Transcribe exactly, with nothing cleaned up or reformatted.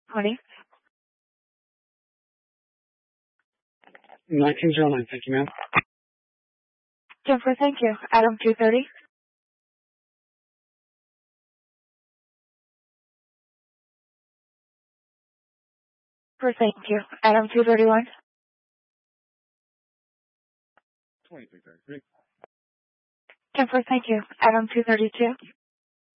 twenty. nineteen oh nine, thank you, ma'am. Jennifer, thank you. Adam two thirty. For thank you. Adam two thirty-one. twenty-three thirty-three. Jennifer, thank you. Adam two thirty-two.